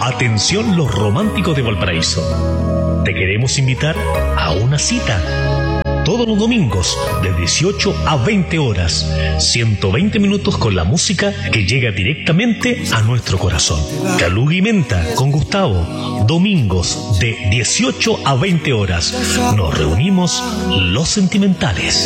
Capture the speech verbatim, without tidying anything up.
Atención los románticos de Valparaíso. Te queremos invitar a una cita. Todos los domingos, de dieciocho a veinte horas, ciento veinte minutos con la música que llega directamente a nuestro corazón. Calug y Menta con Gustavo, domingos de dieciocho a veinte horas. Nos reunimos los sentimentales.